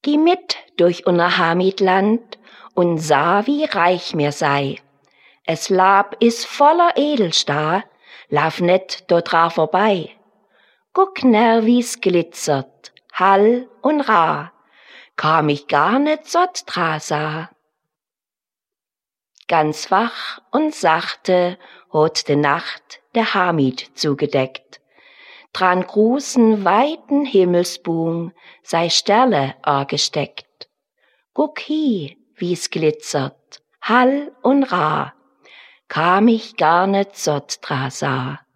die mit durch unser Hamidland und sah, wie reich mir sei. Es Lab is voller Edelstahl, lauf net dort dra vorbei. Guck ner, wie's glitzert, hall und rar, kam ich gar net sott dra sah. Ganz wach und sachte hot de Nacht der Hamid zugedeckt. Dran großen, weiten Himmelsbogen sei Sterne gesteckt. Guck hi, wie's glitzert, hall und rar, kam ich gar net sott dra sah.